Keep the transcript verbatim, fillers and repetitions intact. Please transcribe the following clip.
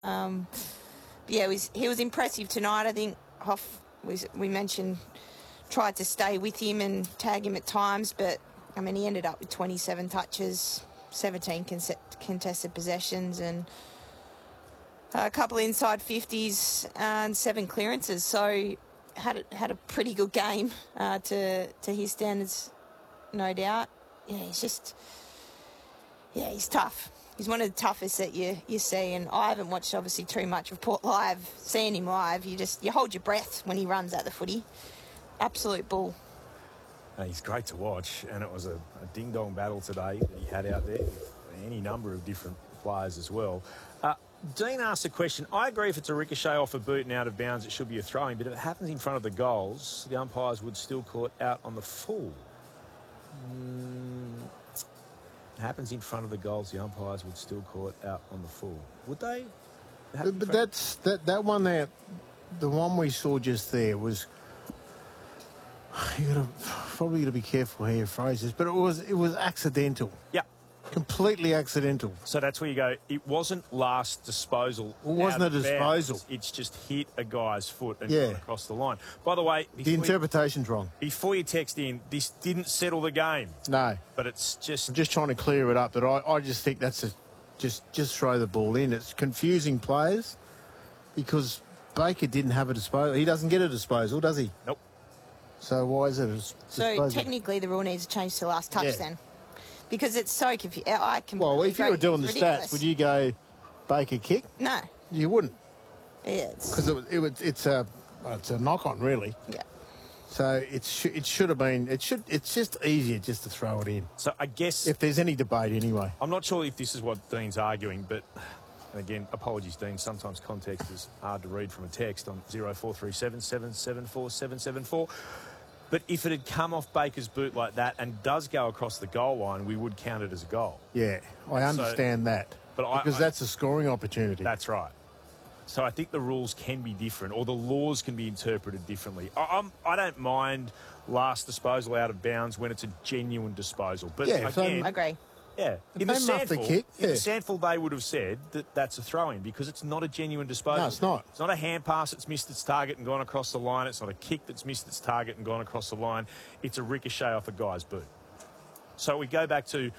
Um, yeah, he was, he was impressive tonight. I think Hoff, was, we mentioned, tried to stay with him and tag him at times, but, I mean, he ended up with twenty-seven touches, seventeen contested possessions and a couple of inside fifties and seven clearances. So had a, had a pretty good game uh, to to his standards, no doubt. Yeah, he's just, yeah, he's tough. He's one of the toughest that you, you see, and I haven't watched obviously too much of Port live. Seeing him live, you just you hold your breath when he runs at the footy. Absolute bull. Uh, he's great to watch, and it was a, a ding-dong battle today that he had out there with any number of different players as well. Uh, Dean asked a question. I agree if it's a ricochet off a boot and out of bounds, it should be a throwing, but if it happens in front of the goals, the umpires would still call it out on the full. Mm, it happens in front of the goals, the umpires would still call it out on the full. Would they? But, but that's that, that one there, the one we saw just there was, you gotta probably got to be careful how you phrase this, but it was it was accidental. Yeah. Completely accidental. So that's where you go, it wasn't last disposal. It wasn't a disposal. Bounds. It's just hit a guy's foot and yeah. gone across the line. By the way... The interpretation's you, wrong. Before you text in, this didn't settle the game. No. But it's just... I'm just trying to clear it up, that I, I just think that's a... Just, just throw the ball in. It's confusing players because Baker didn't have a disposal. He doesn't get a disposal, does he? Nope. So why is it a disposal? So technically the rule needs to change to last touch yeah. then. Because it's so confusing. I can. Well, if you were doing the ridiculous. stats, would you go Baker kick? No. You wouldn't. Yeah. Because it, it, it, it's a well, it's a knock on, really. Yeah. So it should it should have been it should it's just easier just to throw it in. So I guess if there's any debate anyway. I'm not sure if this is what Dean's arguing, but again, apologies, Dean. Sometimes context is hard to read from a text on zero four three seven seven seven four seven seven four. But if it had come off Baker's boot like that and does go across the goal line, we would count it as a goal. Yeah, I understand so, that. But because I, I, that's a scoring opportunity. That's right. So I think the rules can be different, or the laws can be interpreted differently. I, I'm, I don't mind last disposal out of bounds when it's a genuine disposal. But yeah, again, I agree. Yeah, in the, Sandful, the kick, yeah. in the Sandful, they would have said that that's a throw-in because it's not a genuine disposal. No, it's not. It's not a hand pass that's missed its target and gone across the line. It's not a kick that's missed its target and gone across the line. It's a ricochet off a guy's boot. So we go back to